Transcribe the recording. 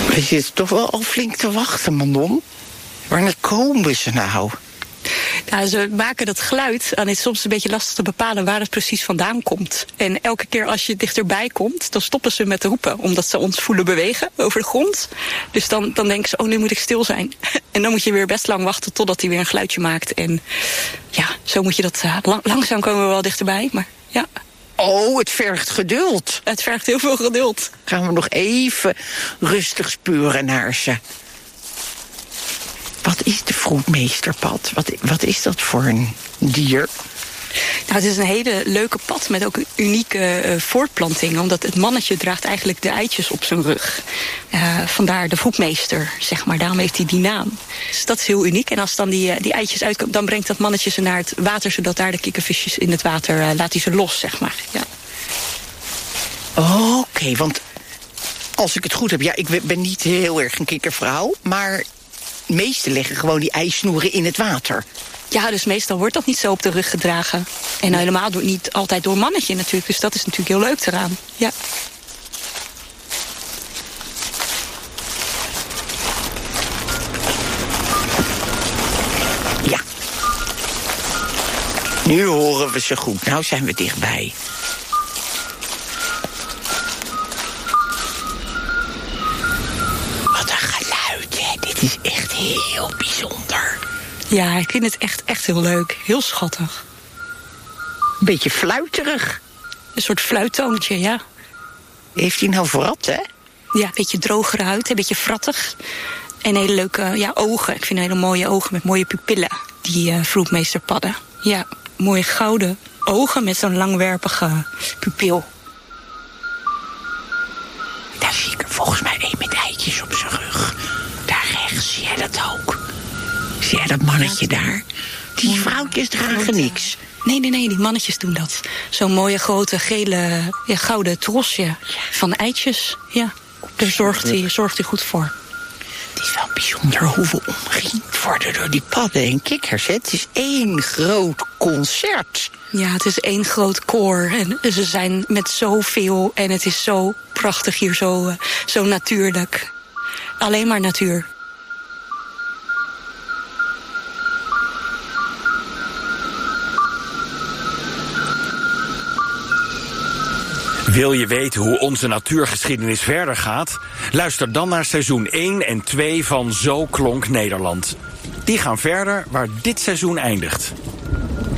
Je zit toch wel al flink te wachten, Manon. Wanneer komen ze nou? Nou, ze maken dat geluid. En het is soms een beetje lastig te bepalen waar het precies vandaan komt. En elke keer als je dichterbij komt, dan stoppen ze met roepen. Omdat ze ons voelen bewegen over de grond. Dus dan denken ze, nu moet ik stil zijn. En dan moet je weer best lang wachten totdat hij weer een geluidje maakt. En ja, zo moet je dat... langzaam komen we wel dichterbij, maar ja... Oh, het vergt geduld. Het vergt heel veel geduld. Gaan we nog even rustig spuren naar ze. Wat is de vroedmeesterpad? Wat is dat voor een dier? Nou, het is een hele leuke pad met ook een unieke voortplanting. Omdat het mannetje draagt eigenlijk de eitjes op zijn rug. Vandaar de vroedmeester, zeg maar. Daarom heeft hij die naam. Dus dat is heel uniek. En als dan die eitjes uitkomen, dan brengt dat mannetje ze naar het water... zodat daar de kikkervisjes in het water, laat hij ze los, zeg maar. Ja. Oké, want als ik het goed heb... Ja, ik ben niet heel erg een kikkervrouw, maar... de meesten leggen gewoon die eisnoeren in het water. Ja, dus meestal wordt dat niet zo op de rug gedragen. En helemaal niet altijd door een mannetje natuurlijk. Dus dat is natuurlijk heel leuk eraan. Ja. Ja. Nu horen we ze goed. Nou zijn we dichtbij. Wat een geluid, hè. Dit is echt heel bijzonder. Ja, ik vind het echt heel leuk. Heel schattig. Beetje fluiterig. Een soort fluittoontje, ja. Heeft hij nou vrat, hè? Ja, een beetje drogere huid, een beetje frattig. En hele leuke ogen. Ik vind hele mooie ogen met mooie pupillen. Die vroedmeesterpadden. Ja, mooie gouden ogen met zo'n langwerpige pupil. Daar zie ik er volgens mij één met eitjes op zijn rug. Daar rechts, zie jij dat ook? Zie jij dat mannetje daar? Die vrouwtjes dragen niks. Nee, die mannetjes doen dat. Zo'n mooie grote gele, gouden trosje van eitjes. Ja, daar zorgt hij goed voor. Het is wel bijzonder hoe we omringd worden door die padden en kikkers. Hè? Het is één groot concert. Ja, het is één groot koor. En ze zijn met zoveel en het is zo prachtig hier, zo natuurlijk. Alleen maar natuur. Wil je weten hoe onze natuurgeschiedenis verder gaat? Luister dan naar seizoen 1 en 2 van Zo klonk Nederland. Die gaan verder waar dit seizoen eindigt.